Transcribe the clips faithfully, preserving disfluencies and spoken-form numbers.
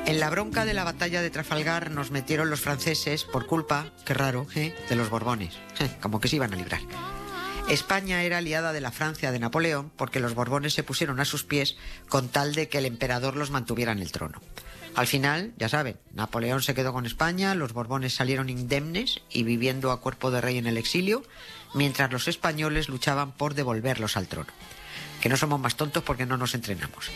En la bronca de la batalla de Trafalgar nos metieron los franceses por culpa, qué raro, ¿eh? de los Borbones, como que se iban a librar. España era aliada de la Francia de Napoleón porque los Borbones se pusieron a sus pies con tal de que el emperador los mantuviera en el trono. Al final, ya saben, Napoleón se quedó con España, los Borbones salieron indemnes y viviendo a cuerpo de rey en el exilio, mientras los españoles luchaban por devolverlos al trono. Que no somos más tontos porque no nos entrenamos.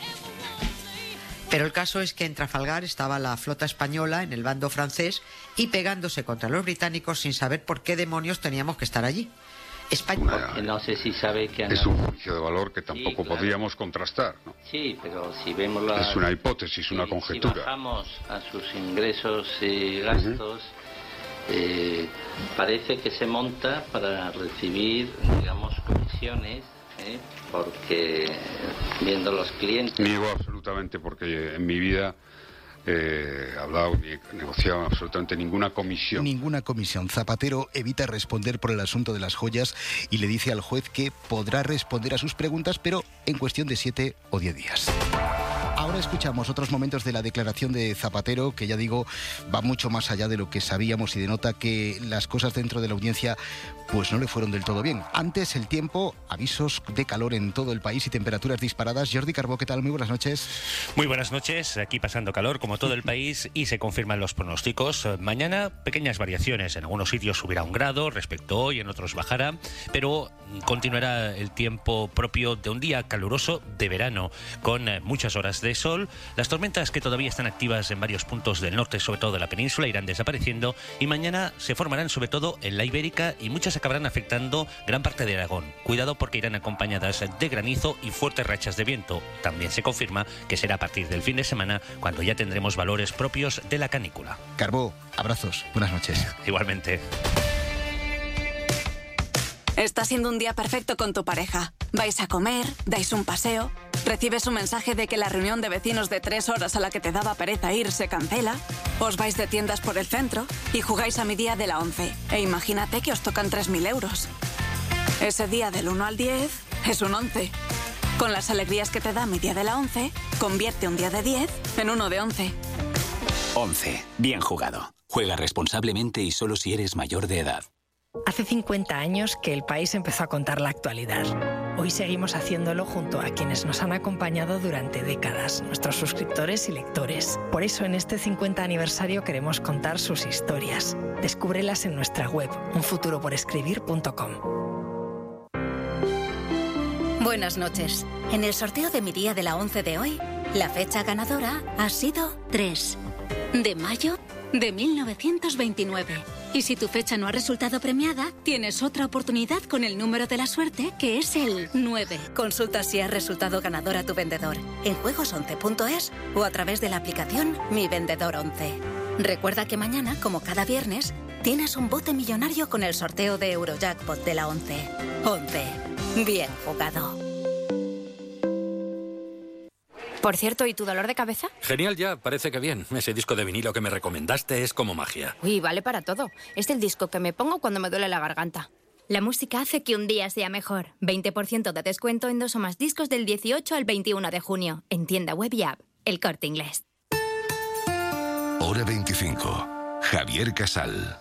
Pero el caso es que en Trafalgar estaba la flota española en el bando francés y pegándose contra los británicos sin saber por qué demonios teníamos que estar allí. España... Una, no sé si sabe que han... Es un juicio de valor que tampoco sí, claro. podríamos contrastar, ¿no? Sí, pero si vemos la... Es una hipótesis, una si, conjetura. Si bajamos a sus ingresos y gastos, uh-huh. eh, parece que se monta para recibir, digamos, comisiones, ¿eh? Porque viendo los clientes... Niego absolutamente, porque en mi vida... Eh, hablado ni negociado absolutamente ninguna comisión. Ninguna comisión. Zapatero evita responder por el asunto de las joyas y le dice al juez que podrá responder a sus preguntas, pero en cuestión de siete o diez días. Ahora escuchamos otros momentos de la declaración de Zapatero, que ya digo, va mucho más allá de lo que sabíamos y denota que las cosas dentro de la audiencia pues no le fueron del todo bien. Antes, el tiempo, avisos de calor en todo el país y temperaturas disparadas. Jordi Carbó, ¿qué tal? Muy buenas noches. Muy buenas noches, aquí pasando calor como todo el país y se confirman los pronósticos. Mañana pequeñas variaciones, en algunos sitios subirá un grado respecto a hoy, en otros bajará, pero continuará el tiempo propio de un día caluroso de verano, con muchas horas de sol. Las tormentas que todavía están activas en varios puntos del norte, sobre todo de la península, irán desapareciendo y mañana se formarán sobre todo en la Ibérica y muchas acabarán afectando gran parte de Aragón. Cuidado porque irán acompañadas de granizo y fuertes rachas de viento. También se confirma que será a partir del fin de semana cuando ya tendremos valores propios de la canícula. Carbó, abrazos, buenas noches. Igualmente. Está siendo un día perfecto con tu pareja. Vais a comer, dais un paseo, recibes un mensaje de que la reunión de vecinos de tres horas a la que te daba pereza ir se cancela, os vais de tiendas por el centro y jugáis a mi día de la once. E imagínate que os tocan tres mil euros. Ese día del uno al diez es un once. Con las alegrías que te da mi día de la once, convierte un día de diez en uno de once. once. Bien jugado. Juega responsablemente y solo si eres mayor de edad. Hace cincuenta años que el país empezó a contar la actualidad. Hoy seguimos haciéndolo junto a quienes nos han acompañado durante décadas, nuestros suscriptores y lectores. Por eso en este cincuenta aniversario queremos contar sus historias. Descúbrelas en nuestra web, un futuro por escribir punto com. Buenas noches. En el sorteo de mi día de la once de hoy, la fecha ganadora ha sido tres de mayo de mil novecientos veintinueve. Y si tu fecha no ha resultado premiada, tienes otra oportunidad con el número de la suerte, que es el nueve. Consulta si ha resultado ganador a tu vendedor en juegos once punto es o a través de la aplicación Mi Vendedor once. Recuerda que mañana, como cada viernes, tienes un bote millonario con el sorteo de Eurojackpot de la once. once. Bien jugado. Por cierto, ¿y tu dolor de cabeza? Genial ya, parece que bien. Ese disco de vinilo que me recomendaste es como magia. Uy, vale para todo. Es el disco que me pongo cuando me duele la garganta. La música hace que un día sea mejor. veinte por ciento de descuento en dos o más discos del dieciocho al veintiuno de junio. En tienda web y app. El Corte Inglés. Hora veinticinco. Javier Casal.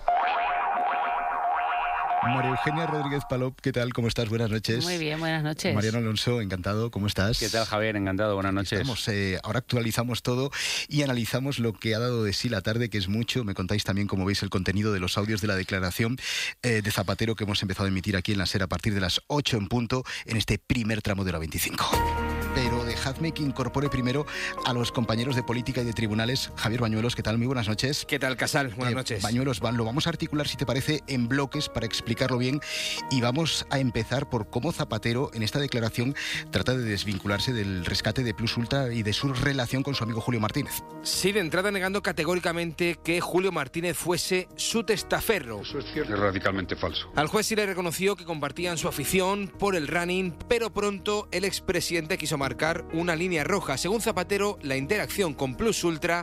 María Eugenia Rodríguez Palop, ¿qué tal? ¿Cómo estás? Buenas noches. Muy bien, buenas noches. Mariano Alonso, encantado, ¿cómo estás? ¿Qué tal, Javier? Encantado, buenas noches. Estamos, eh, ahora actualizamos todo y analizamos lo que ha dado de sí la tarde, que es mucho. Me contáis también, como veis, el contenido de los audios de la declaración eh, de Zapatero que hemos empezado a emitir aquí en la SER a partir de las ocho en punto en este primer tramo de la veinticinco. Pero dejadme que incorpore primero a los compañeros de política y de tribunales. Javier Bañuelos, ¿qué tal? Muy buenas noches. ¿Qué tal, Casal? Buenas eh, noches. Bañuelos, lo vamos a articular, si te parece, en bloques para explicarlo bien y vamos a empezar por cómo Zapatero en esta declaración trata de desvincularse del rescate de Plus Ultra y de su relación con su amigo Julio Martínez. Sí, de entrada negando categóricamente que Julio Martínez fuese su testaferro. Eso es cierto. Es radicalmente falso. Al juez sí le reconoció que compartían su afición por el running, pero pronto el expresidente quiso marcar una línea roja. Según Zapatero, la interacción con Plus Ultra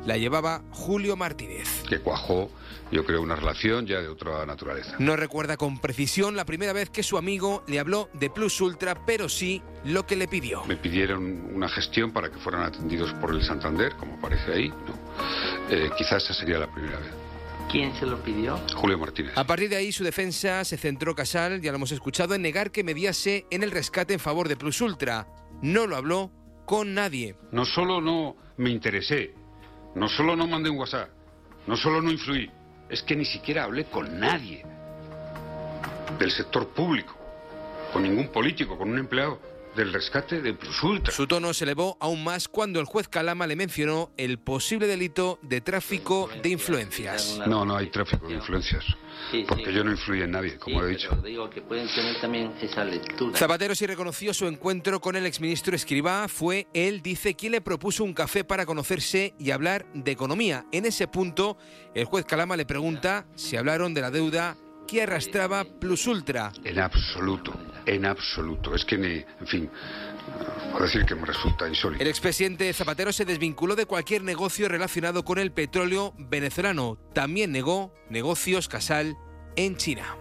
la llevaba Julio Martínez. Que cuajó, yo creo, una relación ya de otra naturaleza. No recuerda con precisión la primera vez que su amigo le habló de Plus Ultra, pero sí lo que le pidió. Me pidieron una gestión para que fueran atendidos por el Santander, como parece ahí, ¿no? Eh, quizás esa sería la primera vez. ¿Quién se lo pidió? Julio Martínez. A partir de ahí su defensa se centró, Casal, ya lo hemos escuchado, en negar que mediase en el rescate en favor de Plus Ultra. No lo habló con nadie. No solo no me interesé, no solo no mandé un WhatsApp, no solo no influí, es que ni siquiera hablé con nadie del sector público, con ningún político, con un empleado del rescate de Plus Ultra. Su tono se elevó aún más cuando el juez Calama le mencionó el posible delito de tráfico de influencias. No, no hay tráfico de influencias, Sí, porque sí. yo no influí en nadie, como Sí, he dicho. pero digo que pueden tener también esa lectura. Zapatero sí reconoció su encuentro con el exministro Escrivá. Fue él, dice, quien le propuso un café para conocerse y hablar de economía. En ese punto, el juez Calama le pregunta si hablaron de la deuda que arrastraba Plus Ultra. En absoluto, en absoluto. Es que, ni, en fin, puedo decir que me resulta insólito. El expresidente Zapatero se desvinculó de cualquier negocio relacionado con el petróleo venezolano. También negó negocios, Casal, en China.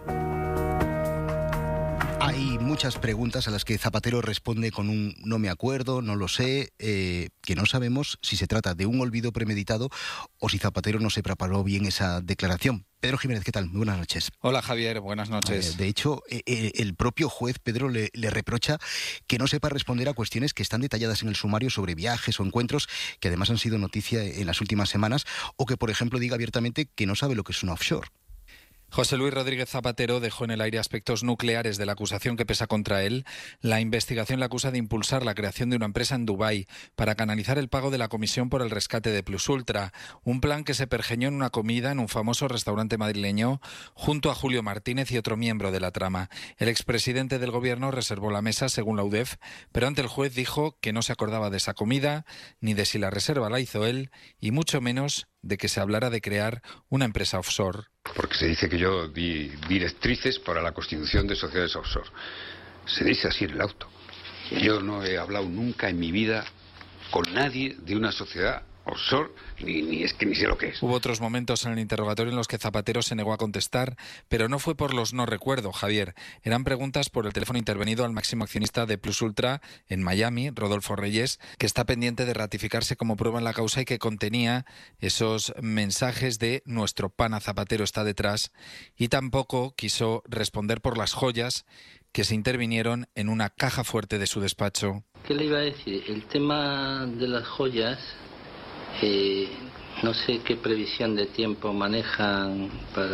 Hay muchas preguntas a las que Zapatero responde con un no me acuerdo, no lo sé, eh, que no sabemos si se trata de un olvido premeditado o si Zapatero no se preparó bien esa declaración. Pedro Jiménez, ¿qué tal? Muy buenas noches. Hola Javier, buenas noches. Eh, de hecho, eh, el propio juez Pedro le, le reprocha que no sepa responder a cuestiones que están detalladas en el sumario sobre viajes o encuentros que además han sido noticia en las últimas semanas, o que, por ejemplo, diga abiertamente que no sabe lo que es una offshore. José Luis Rodríguez Zapatero dejó en el aire aspectos nucleares de la acusación que pesa contra él. La investigación le acusa de impulsar la creación de una empresa en Dubái para canalizar el pago de la comisión por el rescate de Plus Ultra, un plan que se pergeñó en una comida en un famoso restaurante madrileño junto a Julio Martínez y otro miembro de la trama. El expresidente del gobierno reservó la mesa, según la U D E F, pero ante el juez dijo que no se acordaba de esa comida, ni de si la reserva la hizo él, y mucho menos de que se hablara de crear una empresa offshore. Porque se dice que yo di directrices para la constitución de sociedades offshore. Se dice así en el auto. Yo no he hablado nunca en mi vida con nadie de una sociedad offshore, ni, ni es que ni sé lo que es. Hubo otros momentos en el interrogatorio en los que Zapatero se negó a contestar, pero no fue por los no recuerdo, Javier. Eran preguntas por el teléfono intervenido al máximo accionista de Plus Ultra en Miami, Rodolfo Reyes, que está pendiente de ratificarse como prueba en la causa y que contenía esos mensajes de nuestro pana Zapatero está detrás, y tampoco quiso responder por las joyas que se intervinieron en una caja fuerte de su despacho. ¿Qué le iba a decir? El tema de las joyas... Eh, no sé qué previsión de tiempo manejan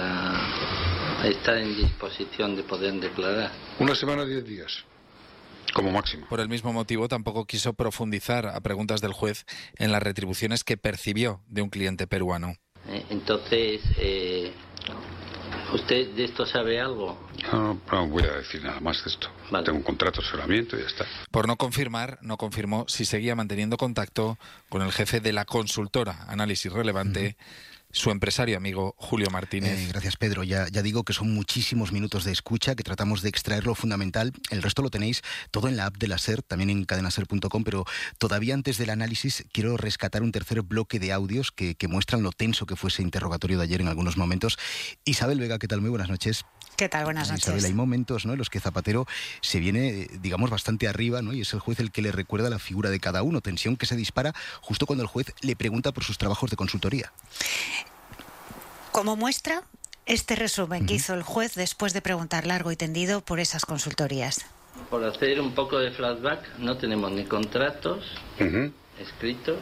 para estar en disposición de poder declarar. Una semana, diez días, como máximo. Por el mismo motivo, tampoco quiso profundizar, a preguntas del juez, en las retribuciones que percibió de un cliente peruano. Eh, entonces, eh, ¿usted de esto sabe algo? No, no voy a decir nada más de esto. Vale. Tengo un contrato de asesoramiento y ya está. Por no confirmar, no confirmó si seguía manteniendo contacto con el jefe de la consultora Análisis Relevante, uh-huh. su empresario amigo Julio Martínez. Eh, gracias, Pedro. Ya, ya digo que son muchísimos minutos de escucha, que tratamos de extraer lo fundamental. El resto lo tenéis todo en la app de la SER, también en cadena ser punto com, pero todavía antes del análisis quiero rescatar un tercer bloque de audios que, que muestran lo tenso que fue ese interrogatorio de ayer en algunos momentos. Isabel Vega, ¿qué tal? Muy buenas noches. ¿Qué tal? Buenas noches. Isabel, hay momentos, ¿no?, en los que Zapatero se viene, digamos, bastante arriba, ¿no?, y es el juez el que le recuerda la figura de cada uno. Tensión que se dispara justo cuando el juez le pregunta por sus trabajos de consultoría. Como muestra, este resumen uh-huh. que hizo el juez después de preguntar largo y tendido por esas consultorías. Por hacer un poco de flashback, no tenemos ni contratos uh-huh. escritos,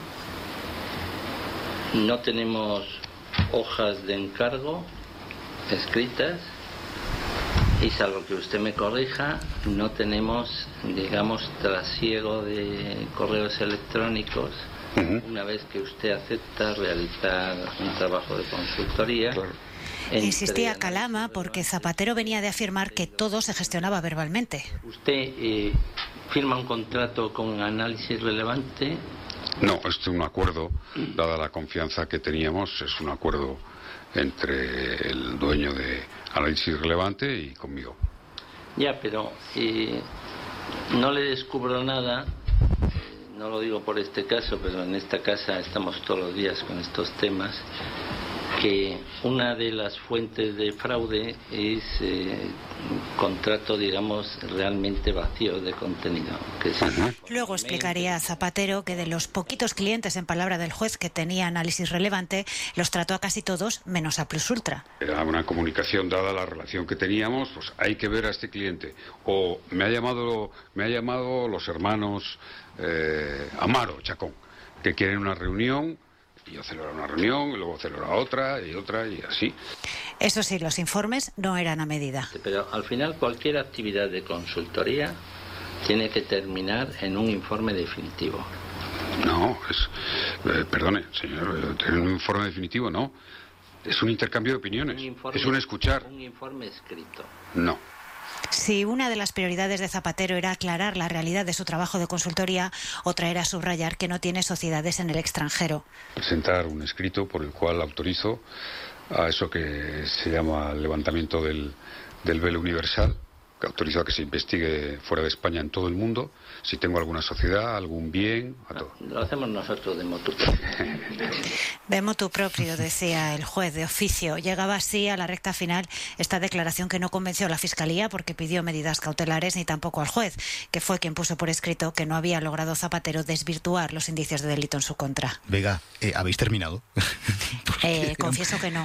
no tenemos hojas de encargo escritas, y salvo que usted me corrija, no tenemos, digamos, trasiego de correos electrónicos uh-huh. una vez que usted acepta realizar un trabajo de consultoría. Claro. Insistía Calama porque Zapatero venía de afirmar que todo se gestionaba verbalmente. ¿Usted eh, firma un contrato con Análisis Relevante? No, este es un acuerdo, dada la confianza que teníamos, es un acuerdo entre el dueño de Análisis Relevante y conmigo. Ya, pero eh, no le descubro nada, no lo digo por este caso, pero en esta casa estamos todos los días con estos temas, que una de las fuentes de fraude es eh, un contrato, digamos, realmente vacío de contenido. Que sí. Luego explicaría Zapatero que de los poquitos clientes, en palabra del juez, que tenía análisis relevante, los trató a casi todos, menos a Plus Ultra. Era una comunicación, dada la relación que teníamos, pues hay que ver a este cliente. O me ha llamado, me ha llamado los hermanos eh, Amaro, Chacón, que quieren una reunión. Y yo celebro una reunión, y luego celebro otra, y otra, y así. Eso sí, los informes no eran a medida. Pero al final cualquier actividad de consultoría tiene que terminar en un informe definitivo. No, es... Eh, perdone, señor, tener un informe definitivo no. Es un intercambio de opiniones. Un informe, es un escuchar. Un informe escrito. No. Si una de las prioridades de Zapatero era aclarar la realidad de su trabajo de consultoría, otra era subrayar que no tiene sociedades en el extranjero. Presentar un escrito por el cual autorizo a eso que se llama el levantamiento del, del velo universal, que autorizo a que se investigue fuera de España en todo el mundo, si tengo alguna sociedad, algún bien, a todo. Lo hacemos nosotros de motu propio. De motu propio, decía el juez de oficio. Llegaba así a la recta final esta declaración que no convenció a la Fiscalía porque pidió medidas cautelares, ni tampoco al juez, que fue quien puso por escrito que no había logrado Zapatero desvirtuar los indicios de delito en su contra. Vega, eh, ¿habéis terminado? eh, confieso que no.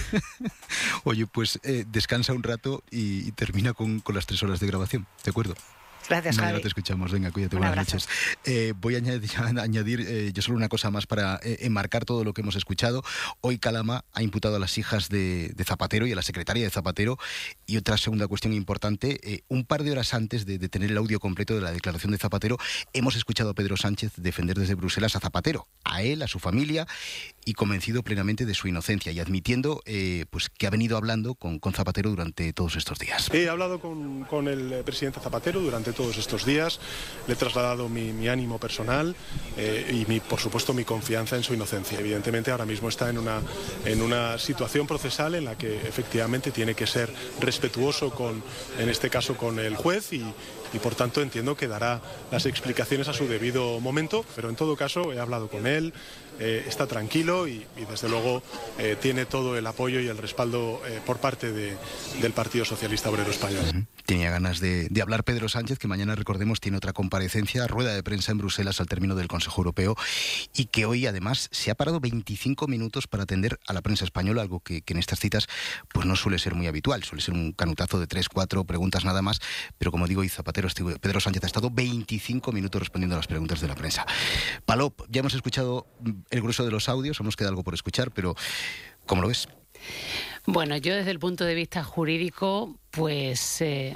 Oye, pues eh, descansa un rato y, y termina con, con las tres horas de grabación, ¿de acuerdo? Gracias, Javi. Te escuchamos, venga, cuídate, Un buenas abrazo. noches. Eh, voy a añadir, a añadir eh, yo solo una cosa más para eh, enmarcar todo lo que hemos escuchado. Hoy Calama ha imputado a las hijas de, de Zapatero y a la secretaria de Zapatero. Y otra segunda cuestión importante, eh, un par de horas antes de, de tener el audio completo de la declaración de Zapatero, hemos escuchado a Pedro Sánchez defender desde Bruselas a Zapatero, a él, a su familia, y convencido plenamente de su inocencia y admitiendo eh, pues que ha venido hablando con, con Zapatero durante todos estos días. He hablado con, con el presidente Zapatero durante todos estos días, le he trasladado mi, mi ánimo personal eh, y mi, por supuesto mi confianza en su inocencia. Evidentemente ahora mismo está en una, en una situación procesal en la que efectivamente tiene que ser respetuoso con, en este caso con el juez y, y por tanto entiendo que dará las explicaciones a su debido momento, pero en todo caso he hablado con él. Eh, está tranquilo y, y desde luego eh, tiene todo el apoyo y el respaldo eh, por parte de, del Partido Socialista Obrero Español. Uh-huh. Tenía ganas de, de hablar Pedro Sánchez, que mañana, recordemos, tiene otra comparecencia, rueda de prensa en Bruselas al término del Consejo Europeo, y que hoy además se ha parado veinticinco minutos para atender a la prensa española, algo que, que en estas citas pues no suele ser muy habitual, suele ser un canutazo de tres, cuatro preguntas nada más, pero como digo, y Zapatero, Pedro Sánchez ha estado veinticinco minutos respondiendo a las preguntas de la prensa. Palop, ya hemos escuchado el grueso de los audios, nos queda algo por escuchar, pero ¿cómo lo ves? Bueno, yo desde el punto de vista jurídico, pues eh,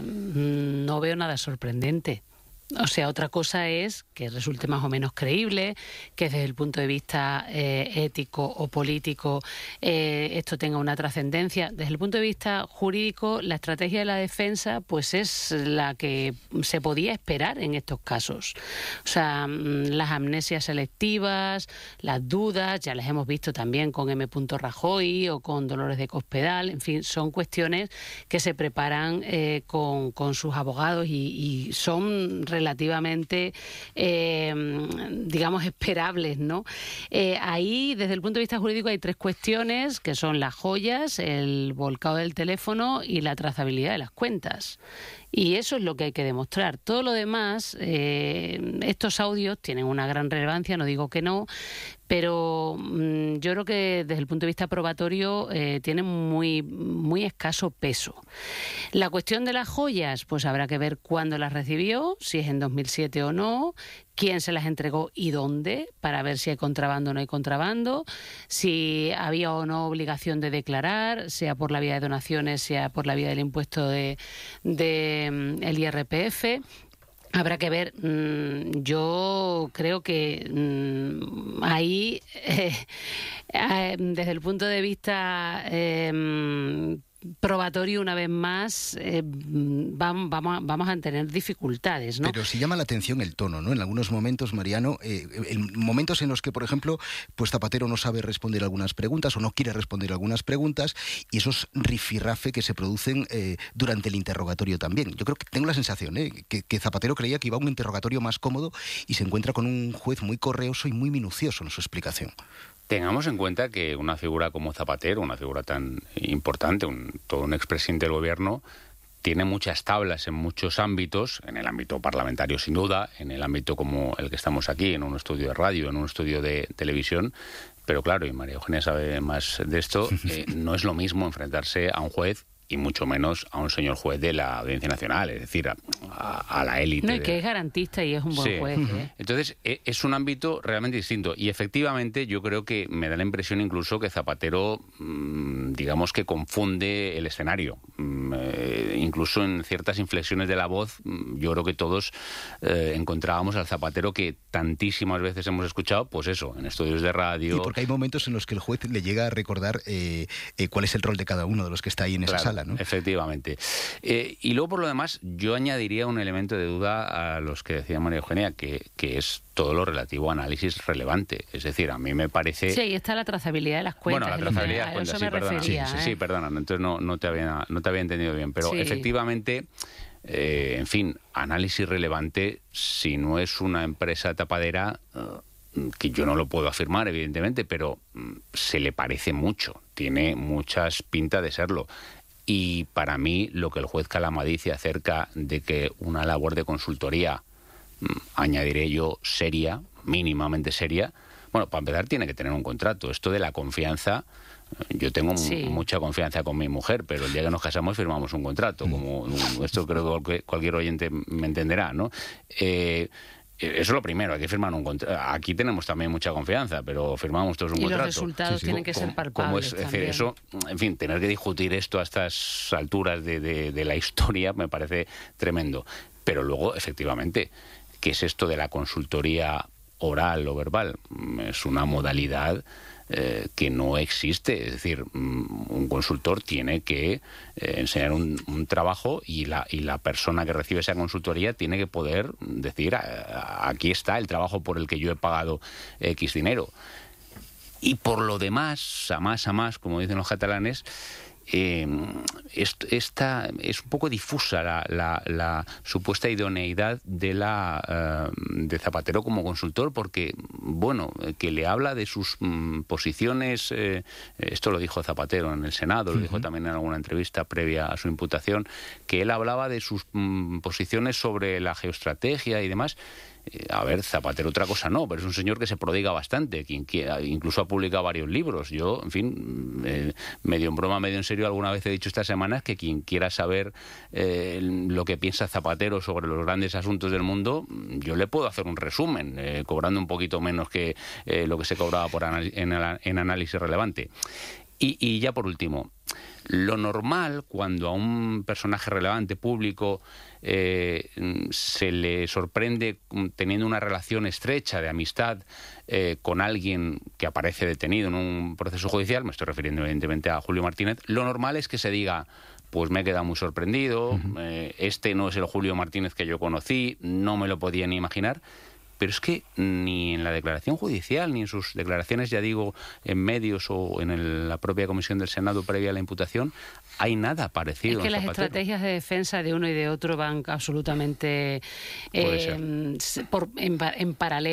no veo nada sorprendente. O sea, otra cosa es que resulte más o menos creíble, que desde el punto de vista eh, ético o político eh, esto tenga una trascendencia. Desde el punto de vista jurídico, la estrategia de la defensa pues es la que se podía esperar en estos casos. O sea, las amnesias selectivas, las dudas, ya las hemos visto también con M. Rajoy o con Dolores de Cospedal, en fin, son cuestiones que se preparan eh, con, con sus abogados y, y son relativamente, eh, digamos, esperables, ¿no? Eh, ahí, desde el punto de vista jurídico, hay tres cuestiones, que son las joyas, el volcado del teléfono y la trazabilidad de las cuentas. Y eso es lo que hay que demostrar. Todo lo demás, eh, estos audios tienen una gran relevancia, no digo que no, pero mmm, yo creo que desde el punto de vista probatorio eh, tienen muy, muy escaso peso. La cuestión de las joyas, pues habrá que ver cuándo las recibió, si es en dos mil siete o no, quién se las entregó y dónde, para ver si hay contrabando o no hay contrabando, si había o no obligación de declarar, sea por la vía de donaciones, sea por la vía del impuesto de, de um, el I R P F. Habrá que ver, mmm, yo creo que mmm, ahí, eh, eh, desde el punto de vista eh, probatorio una vez más, eh, vamos, vamos, a, vamos a tener dificultades, ¿no? Pero sí llama la atención el tono, ¿no? En algunos momentos, Mariano, eh, en momentos en los que, por ejemplo, pues Zapatero no sabe responder algunas preguntas o no quiere responder algunas preguntas, y esos rifirrafe que se producen eh, durante el interrogatorio también. Yo creo que tengo la sensación ¿eh? que, que Zapatero creía que iba a un interrogatorio más cómodo y se encuentra con un juez muy correoso y muy minucioso en su explicación. Tengamos en cuenta que una figura como Zapatero, una figura tan importante, un, todo un expresidente del gobierno, tiene muchas tablas en muchos ámbitos, en el ámbito parlamentario sin duda, en el ámbito como el que estamos aquí, en un estudio de radio, en un estudio de televisión, pero claro, y María Eugenia sabe más de esto, eh, no es lo mismo enfrentarse a un juez y mucho menos a un señor juez de la Audiencia Nacional, es decir, a, a, a la élite. No, y de... que es garantista y es un buen sí. juez. ¿eh? Entonces, es un ámbito realmente distinto. Y efectivamente, yo creo que me da la impresión incluso que Zapatero, digamos que confunde el escenario. Eh, incluso en ciertas inflexiones de la voz, yo creo que todos eh, encontrábamos al Zapatero que tantísimas veces hemos escuchado, pues eso, en estudios de radio. Y porque hay momentos en los que el juez le llega a recordar eh, eh, cuál es el rol de cada uno de los que está ahí en Claro. esa sala. ¿No? Efectivamente. Eh, y luego, por lo demás, yo añadiría un elemento de duda a los que decía María Eugenia, que, que es todo lo relativo a análisis relevante. Es decir, a mí me parece... Sí, ahí está la trazabilidad de las cuentas. Bueno, la trazabilidad de las cuentas, eso sí, me perdona. refería, Sí, ¿eh? sí, perdona. Entonces no, no, te había, no te había entendido bien. Pero sí. efectivamente, eh, en fin, análisis relevante, si no es una empresa tapadera... Uh, que yo no lo puedo afirmar, evidentemente, pero se le parece mucho. Tiene muchas pintas de serlo. Y para mí, lo que el juez Calama dice acerca de que una labor de consultoría, añadiré yo, seria, mínimamente seria, bueno, para empezar tiene que tener un contrato. Esto de la confianza, yo tengo sí. mucha confianza con mi mujer, pero el día que nos casamos firmamos un contrato. Como esto creo que cualquier oyente me entenderá, ¿no? Eh, Eso es lo primero, hay que firmar un contrato. Aquí tenemos también mucha confianza, pero firmamos todos un y contrato. Y los resultados sí, sí. tienen que ser palpables. Como es, es decir, eso, en fin, tener que discutir esto a estas alturas de, de, de la historia me parece tremendo. Pero luego, efectivamente, ¿qué es esto de la consultoría oral o verbal? Es una modalidad Eh, que no existe. Es decir, un consultor tiene que eh, enseñar un, un trabajo y la, y la persona que recibe esa consultoría tiene que poder decir, aquí está el trabajo por el que yo he pagado X dinero. Y por lo demás, a más a más, como dicen los catalanes, eh, esta es un poco difusa la, la, la supuesta idoneidad de la uh, de Zapatero como consultor, porque bueno, que le habla de sus mm, posiciones, eh, esto lo dijo Zapatero en el Senado, lo uh-huh. dijo también en alguna entrevista previa a su imputación, que él hablaba de sus mm, posiciones sobre la geoestrategia y demás. A ver, Zapatero otra cosa no, pero es un señor que se prodiga bastante, quien quiera, incluso ha publicado varios libros. Yo, en fin, eh, medio en broma, medio en serio, alguna vez he dicho estas semanas que quien quiera saber eh, lo que piensa Zapatero sobre los grandes asuntos del mundo, yo le puedo hacer un resumen, eh, cobrando un poquito menos que eh, lo que se cobraba por anal- en, en análisis relevante. Y, y ya por último, lo normal cuando a un personaje relevante público eh, se le sorprende teniendo una relación estrecha de amistad eh, con alguien que aparece detenido en un proceso judicial, me estoy refiriendo evidentemente a Julio Martínez, lo normal es que se diga, pues me he quedado muy sorprendido, uh-huh. eh, este no es el Julio Martínez que yo conocí, no me lo podía ni imaginar. Pero es que ni en la declaración judicial, ni en sus declaraciones, ya digo, en medios o en el, la propia comisión del Senado previa a la imputación, hay nada parecido. Es que en las Zapatero. estrategias de defensa de uno y de otro van absolutamente eh, por, en, en paralelo.